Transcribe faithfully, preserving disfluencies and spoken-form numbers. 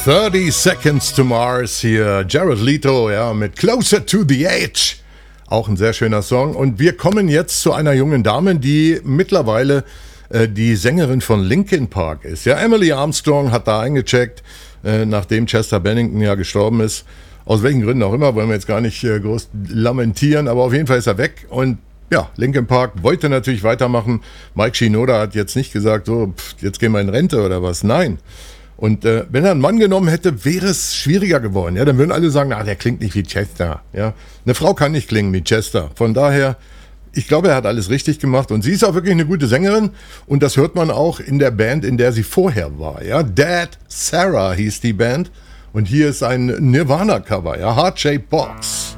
thirty Seconds to Mars, hier Jared Leto, ja, mit Closer to the Edge. Auch ein sehr schöner Song. Und wir kommen jetzt zu einer jungen Dame, die mittlerweile äh, die Sängerin von Linkin Park ist. Ja, Emily Armstrong hat da eingecheckt, äh, nachdem Chester Bennington ja gestorben ist. Aus welchen Gründen auch immer, wollen wir jetzt gar nicht äh, groß lamentieren, aber auf jeden Fall ist er weg. Und ja, Linkin Park wollte natürlich weitermachen. Mike Shinoda hat jetzt nicht gesagt, so, pff, jetzt gehen wir in Rente oder was. Nein. Und äh, wenn er einen Mann genommen hätte, wäre es schwieriger geworden. Ja, dann würden alle sagen, ah, der klingt nicht wie Chester. Ja, eine Frau kann nicht klingen wie Chester. Von daher, ich glaube, er hat alles richtig gemacht. Und sie ist auch wirklich eine gute Sängerin. Und das hört man auch in der Band, in der sie vorher war. Ja, Dead Sarah hieß die Band. Und hier ist ein Nirvana-Cover. Ja, Heart Shaped Box.